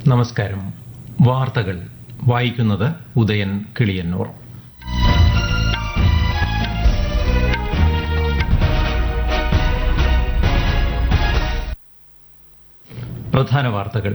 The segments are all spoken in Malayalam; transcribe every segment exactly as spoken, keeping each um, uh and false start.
നമസ്കാരം. വാർത്തകൾ വായിക്കുന്നത് ഉദയൻ കിളിയന്നൂർ. പ്രധാന വാർത്തകൾ.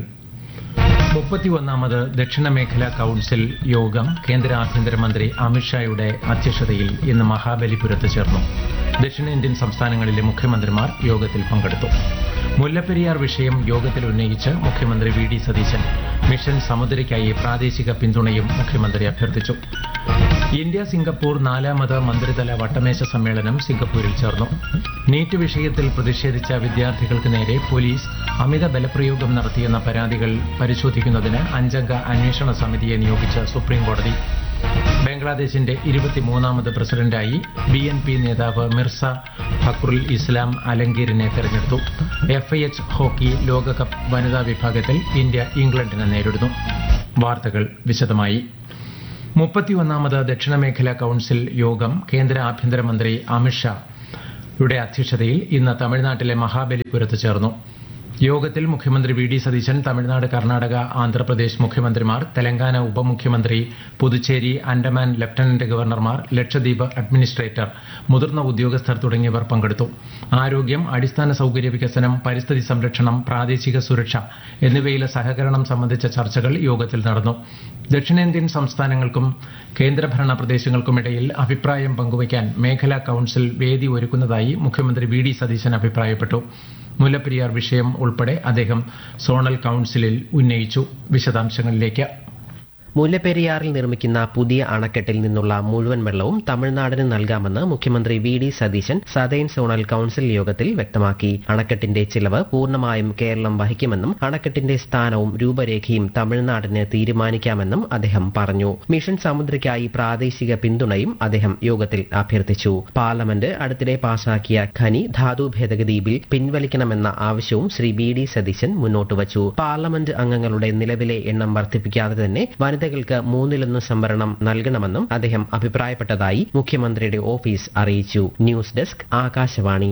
മുപ്പത്തിയൊന്നാമത് ദക്ഷിണ മേഖലാ കൌൺസിൽ യോഗം കേന്ദ്ര ആഭ്യന്തരമന്ത്രി അമിത്ഷായുടെ അധ്യക്ഷതയിൽ ഇന്ന് മഹാബലിപുരത്ത് ചേർന്നു. ദക്ഷിണേന്ത്യൻ സംസ്ഥാനങ്ങളിലെ മുഖ്യമന്ത്രിമാർ യോഗത്തിൽ പങ്കെടുത്തു. മുല്ലപ്പെരിയാർ വിഷയം യോഗത്തിൽ ഉന്നയിച്ച് മുഖ്യമന്ത്രി വി ഡി സതീശൻ. മിഷൻ സമുദ്രയ്ക്കായി പ്രാദേശിക പിന്തുണയും മുഖ്യമന്ത്രി അഭ്യർത്ഥിച്ചു. ഇന്ത്യ സിംഗപ്പൂർ നാലാമത് മന്ത്രിതല വട്ടമേശ സമ്മേളനം സിംഗപ്പൂരിൽ ചേർന്നു. നീറ്റ് വിഷയത്തിൽ പ്രതിഷേധിച്ച വിദ്യാർത്ഥികൾക്ക് നേരെ പോലീസ് അമിത ബലപ്രയോഗം നടത്തിയെന്ന പരാതികൾ പരിശോധിക്കുന്നതിന് അഞ്ചംഗ അന്വേഷണ സമിതിയെ നിയോഗിച്ച് സുപ്രീംകോടതി. ബംഗ്ലാദേശിന്റെ ഇരുപത്തിമൂന്നാമത് പ്രസിഡന്റായി ബി എൻ പി നേതാവ് മിർസ ഫഖ്റുൽ ഇസ്ലാം അലംഗീറിനെ തെരഞ്ഞെടുത്തു. എഫ് ഐ എച്ച് ഹോക്കി ലോകകപ്പ് വനിതാ വിഭാഗത്തിൽ ഇന്ത്യ ഇംഗ്ലണ്ടിനെ നേരിടുന്നു. വാർത്തകൾ വിശദമായി. മുപ്പത്തിയൊന്നാമത് ദക്ഷിണമേഖലാ കൌൺസിൽ യോഗം കേന്ദ്ര ആഭ്യന്തരമന്ത്രി അമിത്ഷായുടെ അധ്യക്ഷതയിൽ ഇന്ന് തമിഴ്നാട്ടിലെ മഹാബലിപുരത്ത് ചേർന്നു. യോഗത്തിൽ മുഖ്യമന്ത്രി വി ഡി സതീശൻ, തമിഴ്നാട്, കർണാടക, ആന്ധ്രാപ്രദേശ് മുഖ്യമന്ത്രിമാർ, തെലങ്കാന ഉപമുഖ്യമന്ത്രി, പുതുച്ചേരി, ആൻഡമാൻ ലഫ്റ്റനന്റ് ഗവർണർമാർ, ലക്ഷദ്വീപ് അഡ്മിനിസ്ട്രേറ്റർ, മുതിർന്ന ഉദ്യോഗസ്ഥർ തുടങ്ങിയവർ പങ്കെടുത്തു. ആരോഗ്യം, അടിസ്ഥാന സൌകര്യ വികസനം, പരിസ്ഥിതി സംരക്ഷണം, പ്രാദേശിക സുരക്ഷ എന്നിവയിലെ സഹകരണം സംബന്ധിച്ച ചർച്ചകൾ യോഗത്തിൽ നടന്നു. ദക്ഷിണേന്ത്യൻ സംസ്ഥാനങ്ങൾക്കും കേന്ദ്രഭരണ പ്രദേശങ്ങൾക്കുമിടയിൽ അഭിപ്രായം പങ്കുവയ്ക്കാൻ മേഖലാ കൌൺസിൽ വേദി ഒരുക്കുന്നതായി മുഖ്യമന്ത്രി വി ഡി സതീശൻ അഭിപ്രായപ്പെട്ടു. മുല്ലപ്പെരിയാർ വിഷയം ഉൾപ്പെടെ അദ്ദേഹം സോണൽ കൌൺസിലിൽ ഉന്നയിച്ചു. വിശദാംശങ്ങളിലേക്ക്. മുല്ലപ്പെരിയാറിൽ നിർമ്മിക്കുന്ന പുതിയ അണക്കെട്ടിൽ നിന്നുള്ള മുഴുവൻ വെള്ളവും തമിഴ്നാടിന് നൽകാമെന്ന് മുഖ്യമന്ത്രി V D Satheesan southern zonal council യോഗത്തിൽ വ്യക്തമാക്കി. അണക്കെട്ടിന്റെ ചിലവ് പൂർണ്ണമായും കേരളം വഹിക്കുമെന്നും അണക്കെട്ടിന്റെ സ്ഥാനവും രൂപരേഖയും തമിഴ്നാടിന് തീരുമാനിക്കാമെന്നും അദ്ദേഹം പറഞ്ഞു. മിഷൻ സമുദ്രയ്ക്കായി പ്രാദേശിക പിന്തുണയും അദ്ദേഹം യോഗത്തിൽ അഭ്യർത്ഥിച്ചു. പാർലമെന്റ് അടുത്തിടെ പാസാക്കിയ ഖനി ധാതു ഭേദഗതി ബിൽ പിൻവലിക്കണമെന്ന ആവശ്യവും Shri V D Satheesan മുന്നോട്ടുവച്ചു. Parliament അംഗങ്ങളുടെ നിലവിലെ എണ്ണം വർദ്ധിപ്പിക്കാതെ തന്നെ വനിത ൾക്ക് മൂന്നിലൊന്ന് സംവരണം നൽകണമെന്നും അദ്ദേഹം അഭിപ്രായപ്പെട്ടതായി മുഖ്യമന്ത്രിയുടെ ഓഫീസ് അറിയിച്ചു. News desk, Akashvani.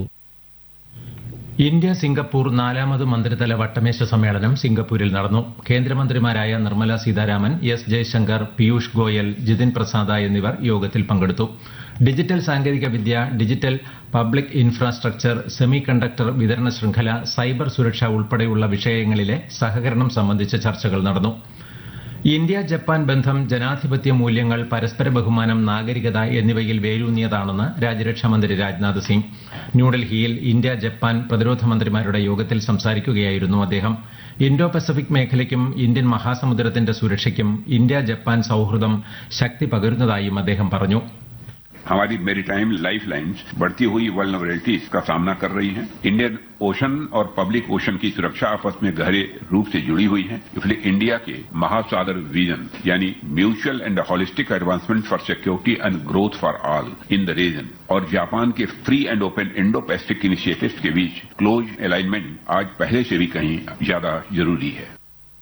India Singapore നാലാമത് മന്ത്രിതല വട്ടമേശ സമ്മേളനം സിംഗപ്പൂരിൽ നടന്നു. കേന്ദ്രമന്ത്രിമാരായ നിർമ്മല സീതാരാമൻ, എസ് ജയശങ്കർ, പീയൂഷ് ഗോയൽ, ജിതിൻ പ്രസാദ എന്നിവർ യോഗത്തിൽ പങ്കെടുത്തു. ഡിജിറ്റൽ സാങ്കേതിക വിദ്യ, digital public infrastructure, semi conductor വിതരണ ശൃംഖല, സൈബർ സുരക്ഷ ഉൾപ്പെടെയുള്ള വിഷയങ്ങളിലെ സഹകരണം സംബന്ധിച്ച ചർച്ചകൾ നടന്നു. ഇന്ത്യ ജപ്പാൻ ബന്ധം ജനാധിപത്യ മൂല്യങ്ങൾ, പരസ്പര ബഹുമാനം, നാഗരികത എന്നിവയിൽ വേരൂന്നിയതാണെന്ന് രാജ്യരക്ഷാമന്ത്രി രാജ്നാഥ് സിംഗ്. ന്യൂഡൽഹിയിൽ ഇന്ത്യ ജപ്പാൻ പ്രതിരോധ മന്ത്രിമാരുടെ യോഗത്തിൽ സംസാരിക്കുകയായിരുന്നു അദ്ദേഹം. ഇൻഡോ പസഫിക് മേഖലയ്ക്കും ഇന്ത്യൻ മഹാസമുദ്രത്തിന്റെ സുരക്ഷയ്ക്കും ഇന്ത്യ ജപ്പാൻ സൌഹൃദം ശക്തി പകരുന്നതായും അദ്ദേഹം പറഞ്ഞു. हमारी मैरीटाइम लाइफलाइंस बढ़ती हुई वल्नरेबिलिटीज का सामना कर रही हैं। इंडियन ओशन और पब्लिक ओशन की सुरक्षा आपस में गहरे रूप से जुड़ी हुई है। इसलिए इंडिया के महासागर विजन यानी mutual and holistic advancement for security and growth for all in the reason और जापान के free and open Indo Pacific initiatives के बीच क्लोज अलाइनमेंट आज पहले से भी कहीं ज्यादा जरूरी है.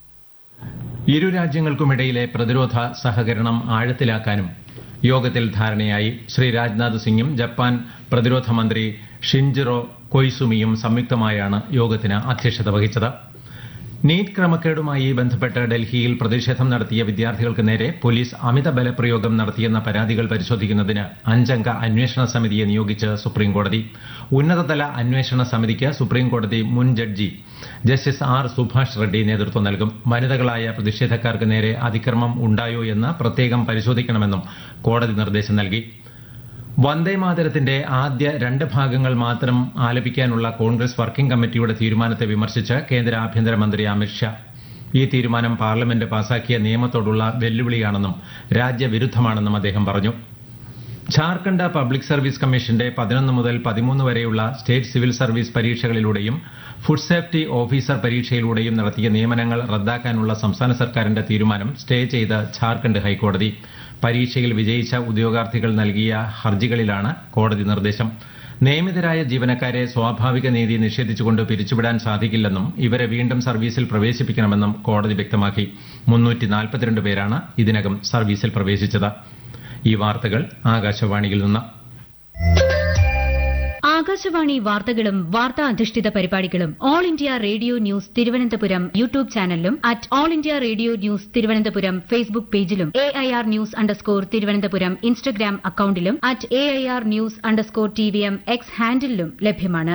ഇരു രാജ്യങ്ങൾക്കുമിടയിലെ പ്രതിരോധ സഹകരണം ആഴത്തിലാക്കാനും യോഗത്തിൽ ധാരണയായി. ശ്രീ രാജ്നാഥ് സിംഗും ജപ്പാൻ പ്രതിരോധ മന്ത്രി ഷിൻജിറോ കൊയ്സുമിയും സംയുക്തമായാണ് യോഗത്തിന് അധ്യക്ഷത വഹിച്ചത്. നീറ്റ് ക്രമക്കേടുമായി ബന്ധപ്പെട്ട് ഡൽഹിയിൽ പ്രതിഷേധം നടത്തിയ വിദ്യാർത്ഥികൾക്ക് നേരെ പോലീസ് അമിത ബലപ്രയോഗം നടത്തിയെന്ന പരാതികൾ പരിശോധിക്കുന്നതിന് അഞ്ചംഗ അന്വേഷണ സമിതിയെ നിയോഗിച്ച് സുപ്രീംകോടതി. ഉന്നതതല അന്വേഷണ സമിതിക്ക് സുപ്രീംകോടതി മുൻ judge justice R Subhash Reddy നേതൃത്വം നൽകും. വനിതകളായ പ്രതിഷേധക്കാർക്ക് നേരെ അതിക്രമം ഉണ്ടായോ എന്ന് പ്രത്യേകം പരിശോധിക്കണമെന്നും കോടതി നിർദ്ദേശം നൽകി. വന്ദേമാതരത്തിന്റെ ആദ്യ രണ്ട് ഭാഗങ്ങൾ മാത്രം ആലപിക്കാനുള്ള കോൺഗ്രസ് വർക്കിംഗ് കമ്മിറ്റിയുടെ തീരുമാനത്തെ വിമർശിച്ച് കേന്ദ്ര ആഭ്യന്തരമന്ത്രി അമിത്ഷാ. ഈ തീരുമാനം പാർലമെന്റ് പാസാക്കിയ നിയമത്തോടുള്ള വെല്ലുവിളിയാണെന്നും രാജ്യവിരുദ്ധമാണെന്നും അദ്ദേഹം പറഞ്ഞു. ഝാർഖണ്ഡ് പബ്ലിക് സർവീസ് കമ്മീഷന്റെ പതിനൊന്ന് മുതൽ പതിമൂന്ന് വരെയുള്ള state civil service പരീക്ഷകളിലൂടെയും food safety officer പരീക്ഷയിലൂടെയും നടത്തിയ നിയമനങ്ങൾ റദ്ദാക്കാനുള്ള സംസ്ഥാന സർക്കാരിന്റെ തീരുമാനം സ്റ്റേ ചെയ്ത് ഝാർഖണ്ഡ് ഹൈക്കോടതി. പരീക്ഷയിൽ വിജയിച്ച ഉദ്യോഗാർത്ഥികൾ നൽകിയ ഹർജികളിലാണ് കോടതി നിർദ്ദേശം. നിയമിതരായ ജീവനക്കാരെ സ്വാഭാവിക നീതി നിഷേധിച്ചുകൊണ്ട് പിരിച്ചുവിടാൻ സാധിക്കില്ലെന്നും ഇവരെ വീണ്ടും സർവീസിൽ പ്രവേശിപ്പിക്കണമെന്നും കോടതി വ്യക്തമാക്കി. മുന്നൂറ്റി നാൽപ്പത്തിരണ്ട് പേരാണ് ഇതിനകം സർവീസിൽ പ്രവേശിച്ചത്. ഈ വാർത്തകൾ ആകാശവാണിയിൽ നിന്ന്. ആകാശവാണി വാർത്തകളും വാർത്താ അധിഷ്ഠിത പരിപാടികളും all India radio news Thiruvananthapuram YouTube ചാനലിലും at all India radio news Thiruvananthapuram Facebook പേജിലും A I R news underscore Thiruvananthapuram Instagram അക്കൌണ്ടിലും at A I R news underscore T V M X ഹാൻഡിലും ലഭ്യമാണ്.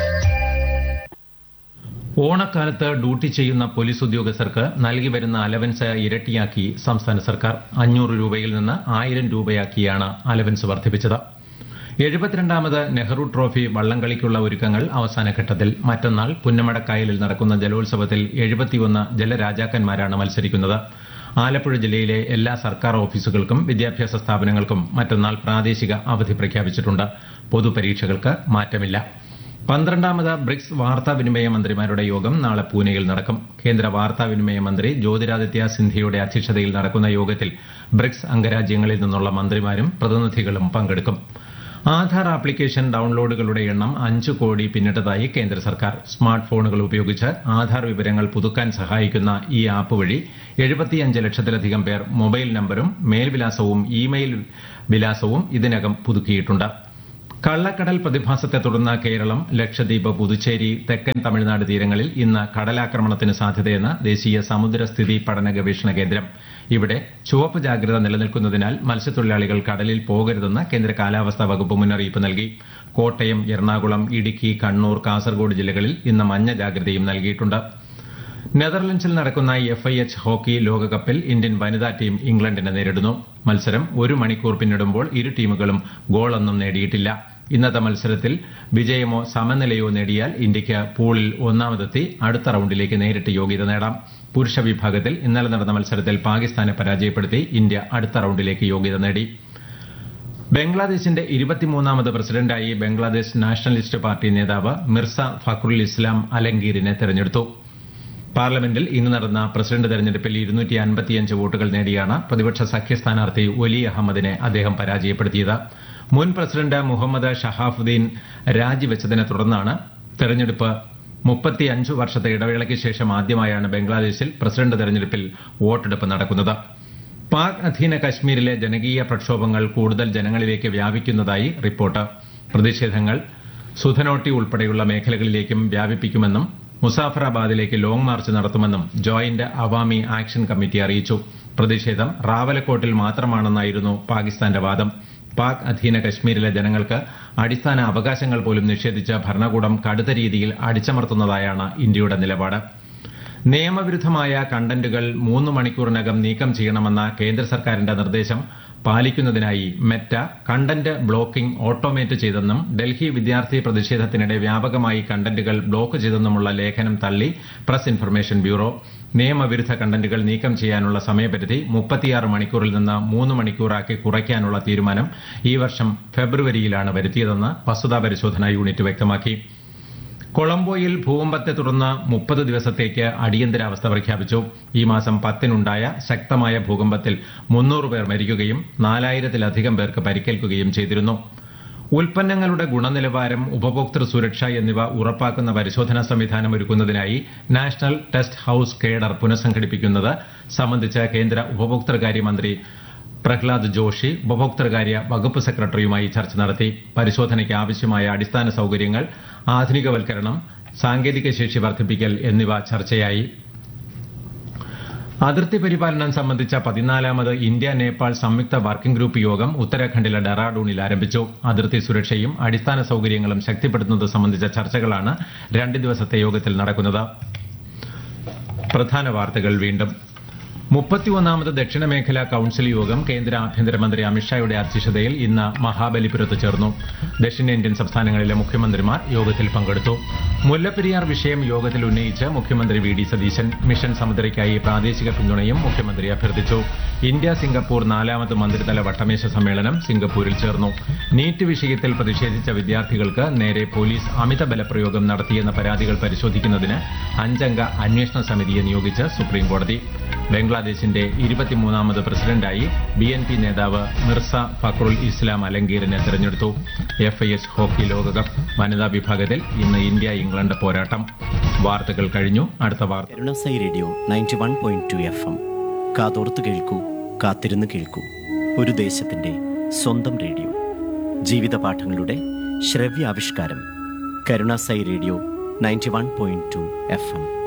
ഓണക്കാലത്ത് ഡ്യൂട്ടി ചെയ്യുന്ന പോലീസ് ഉദ്യോഗസ്ഥർക്ക് നൽകി വരുന്ന അലവൻസ് ഇരട്ടിയാക്കി സംസ്ഥാന സർക്കാർ. അഞ്ഞൂറ് രൂപയിൽ നിന്ന് ആയിരം രൂപയാക്കിയാണ് അലവൻസ് വർദ്ധിപ്പിച്ചത്. എഴുപത്തിരണ്ടാമത് നെഹ്റു ട്രോഫി വള്ളംകളിക്കുള്ള ഒരുക്കങ്ങൾ അവസാനഘട്ടത്തിൽ. മറ്റന്നാൾ പുന്നമടക്കായലിൽ നടക്കുന്ന ജലോത്സവത്തിൽ എഴുപത്തിയൊന്ന് ജലരാജാക്കന്മാരാണ് മത്സരിക്കുന്നത്. ആലപ്പുഴ ജില്ലയിലെ എല്ലാ സർക്കാർ ഓഫീസുകൾക്കും വിദ്യാഭ്യാസ സ്ഥാപനങ്ങൾക്കും മറ്റന്നാൾ പ്രാദേശിക അവധി പ്രഖ്യാപിച്ചിട്ടുണ്ട്. പൊതുപരീക്ഷകൾക്ക് മാറ്റമില്ല. പന്ത്രണ്ടാമത് ബ്രിക്സ് വാർത്താവിനിമയ മന്ത്രിമാരുടെ യോഗം നാളെ പൂനെയിൽ നടക്കും. കേന്ദ്ര വാർത്താവിനിമയ മന്ത്രി ജ്യോതിരാദിത്യ സിന്ധ്യയുടെ അധ്യക്ഷതയിൽ നടക്കുന്ന യോഗത്തിൽ ബ്രിക്സ് അംഗരാജ്യങ്ങളിൽ നിന്നുള്ള മന്ത്രിമാരും പ്രതിനിധികളും പങ്കെടുക്കും. ആധാർ ആപ്ലിക്കേഷൻ ഡൌൺലോഡുകളുടെ എണ്ണം അഞ്ച് കോടി പിന്നിട്ടതായി കേന്ദ്ര സർക്കാർ. സ്മാർട്ട് ഫോണുകൾ ഉപയോഗിച്ച് ആധാർ വിവരങ്ങൾ പുതുക്കാൻ സഹായിക്കുന്ന ഈ ആപ്പ് വഴി എഴുപത്തിയഞ്ച് ലക്ഷത്തിലധികം പേർ മൊബൈൽ നമ്പരും മേൽവിലാസവും ഇമെയിൽ വിലാസവും ഇതിനകം പുതുക്കിയിട്ടുണ്ട്. കള്ളക്കടൽ പ്രതിഭാസത്തെ തുടർന്ന് കേരളം, ലക്ഷദ്വീപ്, പുതുച്ചേരി, തെക്കൻ തമിഴ്നാട് തീരങ്ങളിൽ ഇന്ന് കടലാക്രമണത്തിന് സാധ്യതയെന്ന് ദേശീയ സമുദ്രസ്ഥിതി പഠന ഗവേഷണ കേന്ദ്രം. ഇവിടെ ചുവപ്പ് ജാഗ്രത നിലനിൽക്കുന്നതിനാൽ മത്സ്യത്തൊഴിലാളികൾ കടലിൽ പോകരുതെന്ന് കേന്ദ്ര കാലാവസ്ഥാ വകുപ്പ് മുന്നറിയിപ്പ് നൽകി. കോട്ടയം, എറണാകുളം, ഇടുക്കി, കണ്ണൂർ, കാസർഗോഡ് ജില്ലകളിൽ ഇന്ന് മഞ്ഞ ജാഗ്രതയും നൽകിയിട്ടുണ്ട്. നെതർലൻഡ്സിൽ നടക്കുന്ന എഫ് ഐ എച്ച് ഹോക്കി ലോകകപ്പിൽ ഇന്ത്യൻ വനിതാ ടീം ഇംഗ്ലണ്ടിനെ നേരിടുന്നു. മത്സരം ഒരു മണിക്കൂർ പിന്നിടുമ്പോൾ ഇരു ടീമുകളും ഗോളൊന്നും നേടിയിട്ടില്ല. ഇന്നത്തെ മത്സരത്തിൽ വിജയമോ സമനിലയോ നേടിയാൽ ഇന്ത്യയ്ക്ക് പൂളിൽ ഒന്നാമതെത്തി അടുത്ത റൌണ്ടിലേക്ക് നേരിട്ട് യോഗ്യത നേടാം. പുരുഷ വിഭാഗത്തിൽ ഇന്നലെ നടന്ന മത്സരത്തിൽ പാകിസ്ഥാനെ പരാജയപ്പെടുത്തി ഇന്ത്യ അടുത്ത റൌണ്ടിലേക്ക് യോഗ്യത നേടി. ബംഗ്ലാദേശിന്റെ ഇരുപത്തിമൂന്നാമത് പ്രസിഡന്റായി ബംഗ്ലാദേശ് നാഷണലിസ്റ്റ് പാർട്ടി നേതാവ് മിർസ ഫഖറുൽ ഇസ്ലാം അലംഗീറിനെ തെരഞ്ഞെടുത്തു. പാർലമെന്റിൽ ഇന്ന് നടന്ന പ്രസിഡന്റ് തെരഞ്ഞെടുപ്പിൽ ഇരുന്നൂറ്റി അൻപത്തിയഞ്ച് വോട്ടുകൾ നേടിയാണ് പ്രതിപക്ഷ സഖ്യ സ്ഥാനാർത്ഥി ഒലി അഹമ്മദിനെ അദ്ദേഹം പരാജയപ്പെടുത്തിയത്. മുൻ പ്രസിഡന്റ് മുഹമ്മദ് ഷഹാഫുദ്ദീൻ രാജിവെച്ചതിനെ തുടർന്നാണ് തെരഞ്ഞെടുപ്പ്. മുപ്പത്തിയഞ്ച് വർഷത്തെ ഇടവേളയ്ക്ക് ശേഷം ആദ്യമായാണ് ബംഗ്ലാദേശിൽ പ്രസിഡന്റ് തെരഞ്ഞെടുപ്പിൽ വോട്ടെടുപ്പ് നടക്കുന്നത്. പാക് അധീന കശ്മീരിലെ ജനകീയ പ്രക്ഷോഭങ്ങൾ കൂടുതൽ ജനങ്ങളിലേക്ക് വ്യാപിക്കുന്നതായി റിപ്പോർട്ട്. പ്രതിഷേധങ്ങൾ സുധനോട്ടി ഉൾപ്പെടെയുള്ള മേഖലകളിലേക്കും വ്യാപിപ്പിക്കുമെന്നും മുസാഫറാബാദിലേക്ക് ലോങ് മാർച്ച് നടത്തുമെന്നും ജോയിന്റ് അവാമി ആക്ഷൻ കമ്മിറ്റി അറിയിച്ചു. പ്രതിഷേധം റാവലക്കോട്ടിൽ മാത്രമാണെന്നായിരുന്നു പാകിസ്ഥാന്റെ വാദം. പാക് അധീന കശ്മീരിലെ ജനങ്ങൾക്ക് അടിസ്ഥാന അവകാശങ്ങൾ പോലും നിഷേധിച്ച ഭരണകൂടം കടുത്ത രീതിയിൽ അടിച്ചമർത്തുന്നതായാണ് ഇന്ത്യയുടെ നിലപാട്. നിയമവിരുദ്ധമായ കണ്ടന്റുകൾ മൂന്ന് മണിക്കൂറിനകം നീക്കം ചെയ്യണമെന്ന കേന്ദ്ര സർക്കാരിന്റെ നിർദ്ദേശം പാലിക്കുന്നതിനായി മെറ്റ കണ്ടന്റ് ബ്ലോക്കിംഗ് ഓട്ടോമേറ്റ് ചെയ്തെന്നും ഡൽഹി വിദ്യാർത്ഥി പ്രതിഷേധത്തിനിടെ വ്യാപകമായി കണ്ടന്റുകൾ ബ്ലോക്ക് ചെയ്തെന്നുമുള്ള ലേഖനം തള്ളി പ്രസ് ഇൻഫർമേഷൻ ബ്യൂറോ. നിയമവിരുദ്ധ കണ്ടന്റുകൾ നീക്കം ചെയ്യാനുള്ള സമയപരിധി മുപ്പത്തിയാറ് മണിക്കൂറിൽ നിന്ന് മൂന്ന് മണിക്കൂറാക്കി കുറയ്ക്കാനുള്ള തീരുമാനം ഈ വർഷം ഫെബ്രുവരിയിലാണ് വരുത്തിയതെന്ന് വസ്തുതാ പരിശോധനാ യൂണിറ്റ് വ്യക്തമാക്കി. കൊളംബോയിൽ ഭൂകമ്പത്തെ തുടർന്ന് മുപ്പത് ദിവസത്തേക്ക് അടിയന്തരാവസ്ഥ പ്രഖ്യാപിച്ചു. ഈ മാസം പത്തിനുണ്ടായ ശക്തമായ ഭൂകമ്പത്തിൽ മുന്നൂറ് പേർ മരിക്കുകയും നാലായിരത്തിലധികം പേർക്ക് പരിക്കേൽക്കുകയും ചെയ്തിരുന്നു. ഉൽപ്പന്നങ്ങളുടെ ഗുണനിലവാരം, ഉപഭോക്തൃ സുരക്ഷ എന്നിവ ഉറപ്പാക്കുന്ന പരിശോധനാ സംവിധാനം ഒരുക്കുന്നതിനായി നാഷണൽ ടെസ്റ്റ് ഹൌസ് കേഡർ പുനഃസംഘടിപ്പിക്കുന്നത് സംബന്ധിച്ച് കേന്ദ്ര ഉപഭോക്തൃകാര്യമന്ത്രി പ്രഹ്ലാദ് ജോഷി ഉപഭോക്തൃകാര്യ വകുപ്പ് സെക്രട്ടറിയുമായി ചർച്ച നടത്തി. പരിശോധനയ്ക്ക് ആവശ്യമായ അടിസ്ഥാന സൌകര്യങ്ങൾ, ആധുനികവൽക്കരണം, സാങ്കേതിക ശേഷി വർദ്ധിപ്പിക്കൽ എന്നിവ ചർച്ചയായി. അതിർത്തി പരിപാലനം സംബന്ധിച്ച പതിനാലാമത് ഇന്ത്യ നേപ്പാൾ സംയുക്ത വർക്കിംഗ് ഗ്രൂപ്പ് യോഗം ഉത്തരാഖണ്ഡിലെ ഡെറാഡൂണിൽ ആരംഭിച്ചു. അതിർത്തി സുരക്ഷയും അടിസ്ഥാന സൌകര്യങ്ങളും ശക്തിപ്പെടുത്തുന്നത് സംബന്ധിച്ച ചർച്ചകളാണ് രണ്ട് ദിവസത്തെ യോഗത്തിൽ നടക്കുന്നത്. പ്രധാന വാർത്തകൾ വീണ്ടും. മുപ്പത്തിയൊന്നാമത് ദക്ഷിണ മേഖലാ കൌൺസിൽ യോഗം കേന്ദ്ര ആഭ്യന്തരമന്ത്രി അമിത്ഷായുടെ അധ്യക്ഷതയിൽ ഇന്ന് മഹാബലിപുരത്ത് ചേർന്നു. ദക്ഷിണേന്ത്യൻ സംസ്ഥാനങ്ങളിലെ മുഖ്യമന്ത്രിമാർ യോഗത്തിൽ പങ്കെടുത്തു. മുല്ലപ്പെരിയാർ വിഷയം യോഗത്തിൽ ഉന്നയിച്ച് മുഖ്യമന്ത്രി വി ഡി സതീശൻ. മിഷൻ സമുദ്രയ്ക്കായി പ്രാദേശിക പിന്തുണയും മുഖ്യമന്ത്രി അഭ്യർത്ഥിച്ചു. ഇന്ത്യ സിംഗപ്പൂർ നാലാമത് മന്ത്രിതല വട്ടമേശ സമ്മേളനം സിംഗപ്പൂരിൽ ചേർന്നു. നീറ്റ് വിഷയത്തിൽ പ്രതിഷേധിച്ച വിദ്യാർത്ഥികൾക്ക് നേരെ പോലീസ് അമിത ബലപ്രയോഗം നടത്തിയെന്ന പരാതികൾ പരിശോധിക്കുന്നതിന് അഞ്ചംഗ അന്വേഷണ സമിതിയെ നിയോഗിച്ച് സുപ്രീംകോടതി. ബംഗ്ലാദേശിന്റെ ഇരുപത്തിമൂന്നാമത് പ്രസിഡന്റായി ബി എൻ പി നേതാവ് മിർസ ഫഖറുൽ ഇസ്ലാം അലംഗീറിനെ തെരഞ്ഞെടുത്തു. എഫ് ഐ എച്ച് ഹോക്കി ലോകകപ്പ് വനിതാ വിഭാഗത്തിൽ ഇന്ന് ഇന്ത്യ ഇംഗ്ലണ്ട് പോരാട്ടം. വാർത്തകൾ കഴിഞ്ഞു. അടുത്ത വാർത്ത radio ninety one point two F M. കാതോർത്ത് കേൾക്കൂ, കാത്തിരുന്ന് കേൾക്കൂ. ഒരു ദേശത്തിന്റെ സ്വന്തം റേഡിയോ. ജീവിത പാഠങ്ങളുടെ ശ്രവ്യാവിഷ്കാരം കരുണാസൈ radio ninety one point two F M.